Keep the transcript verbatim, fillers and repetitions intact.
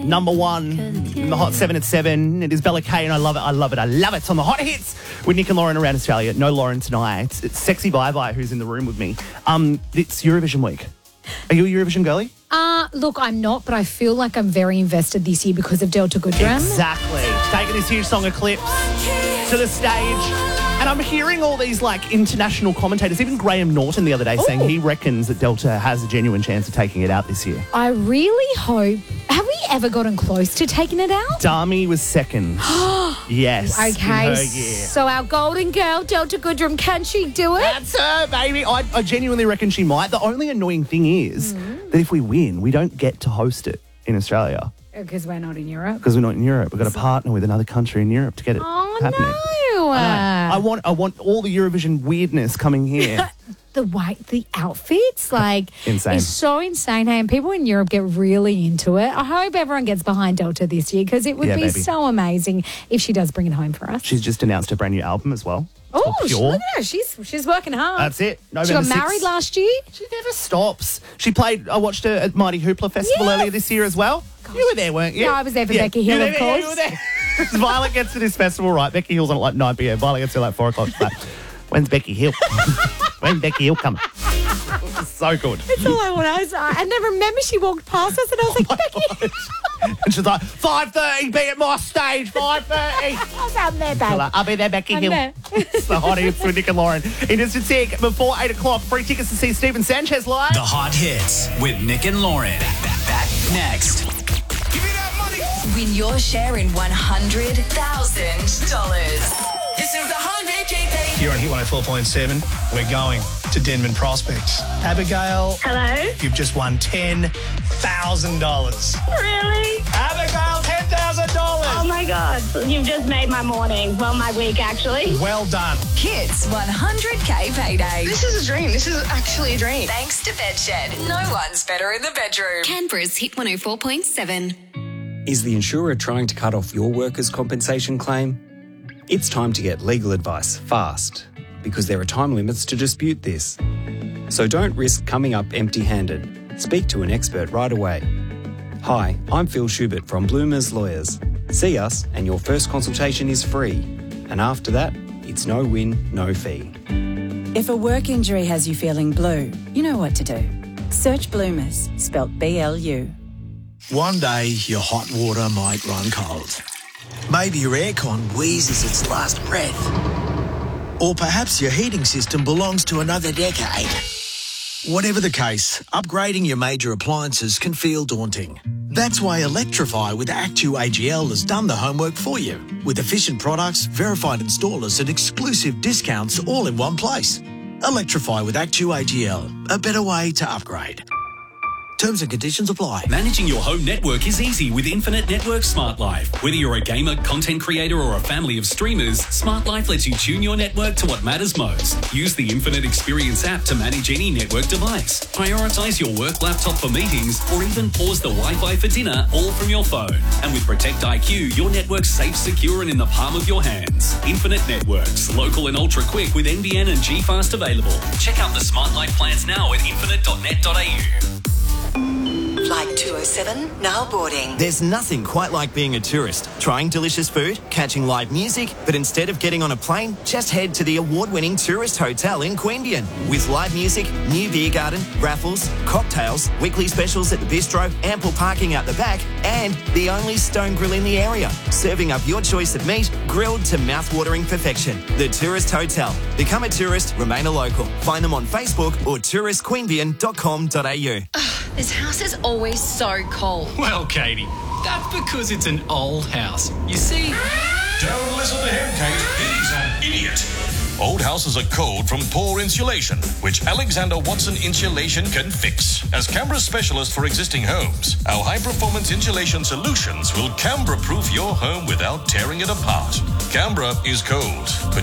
Number one in the Hot seven at seven. It is Bella Kay, and I love it, I love it, I love it. It's on the Hot Hits with Nick and Lauren around Australia. No Lauren tonight. It's, it's Sexy Bye Bye who's in the room with me. Um, It's Eurovision week. Are you a Eurovision girlie? Uh, look, I'm not, but I feel like I'm very invested this year because of Delta Goodrum. Exactly. Taking this huge song Eclipse to the stage. And I'm hearing all these, like, international commentators, even Graham Norton the other day, Ooh. saying he reckons that Delta has a genuine chance of taking it out this year. I really hope... Have we ever gotten close to taking it out? Dami was second. Yes. Okay, in her year. So our golden girl, Delta Goodrum, can she do it? That's her, baby. I, I genuinely reckon she might. The only annoying thing is mm. that if we win, we don't get to host it in Australia. Because we're not in Europe. Because we're not in Europe. We've got to partner with another country in Europe to get it oh, happening. No. I, I want I want all the Eurovision weirdness coming here. The white, the outfits, like, insane. It's so insane. Hey, and people in Europe get really into it. I hope everyone gets behind Delta this year because it would yeah, be baby. so amazing if she does bring it home for us. She's just announced a brand new album as well. Oh, look at her. She's, she's working hard. That's it. November she got sixth. married last year. She never stops. She played, I watched her at Mighty Hoopla Festival yes. earlier this year as well. Gosh. You were there, weren't you? Yeah, I was there for yeah. Becky Hill, you of course. Yeah, you were there. Violet gets to this festival, right? Becky Hill's on at like nine p.m. Violet gets to like four o'clock. She's like, when's Becky Hill? When's Becky Hill coming? So good. That's all I want. I, was, I never remember she walked past us and I was like, oh Becky. And she's like, five thirty, be at my stage, five thirty. I was out there, babe. Like, I'll be there, Becky I'm Hill. there. It's the Hot Hits with Nick and Lauren. In just a tick, before eight o'clock, free tickets to see Stephen Sanchez live. The Hot Hits with Nick and Lauren. Back, back, back next. Give me that money. Win your share in one hundred thousand dollars. This is the one hundred K P. Here on Hit one oh four point seven, we're going to Denman Prospects. Abigail. Hello. You've just won ten thousand dollars. Really? Abigail, ten thousand dollars. Oh, my God. You've just made my morning. Well, my week, actually. Well done. Hits one hundred K payday. This is a dream. This is actually a dream. Thanks to Bedshed. No one's better in the bedroom. Canberra's Hit one oh four point seven. Is the insurer trying to cut off your workers' compensation claim? It's time to get legal advice fast, because there are time limits to dispute this. So don't risk coming up empty-handed. Speak to an expert right away. Hi, I'm Phil Schubert from Bloomers Lawyers. See us and your first consultation is free. And after that, it's no win, no fee. If a work injury has you feeling blue, you know what to do. Search Bloomers, spelt B L U. One day, your hot water might run cold. Maybe your aircon wheezes its last breath. Or perhaps your heating system belongs to another decade. Whatever the case, upgrading your major appliances can feel daunting. That's why Electrify with Actu A G L has done the homework for you. With efficient products, verified installers and exclusive discounts all in one place. Electrify with Actu A G L, a better way to upgrade. Terms and conditions apply. Managing your home network is easy with Infinite Network Smart Life. Whether you're a gamer, content creator or a family of streamers, Smart Life lets you tune your network to what matters most. Use the Infinite Experience app to manage any network device. Prioritise your work laptop for meetings or even pause the Wi-Fi for dinner, all from your phone. And with Protect I Q, your network's safe, secure and in the palm of your hands. Infinite Networks, local and ultra quick with N B N and G-Fast available. Check out the Smart Life plans now at infinite dot net dot a u. Flight two oh seven, now boarding. There's nothing quite like being a tourist, trying delicious food, catching live music, but instead of getting on a plane, just head to the award-winning Tourist Hotel in Queanbeyan. With live music, new beer garden, raffles, cocktails, weekly specials at the bistro, ample parking out the back, and the only stone grill in the area, serving up your choice of meat, grilled to mouth-watering perfection. The Tourist Hotel. Become a tourist, remain a local. Find them on Facebook or tourist queanbeyan dot com dot a u. This house is always so cold. Well, Katie, that's because it's an old house. You see... Don't listen to him, Kate. He's an idiot. Old houses are cold from poor insulation, which Alexander Watson Insulation can fix. As Canberra's specialist for existing homes, our high-performance insulation solutions will Canberra-proof your home without tearing it apart. Canberra is cold, but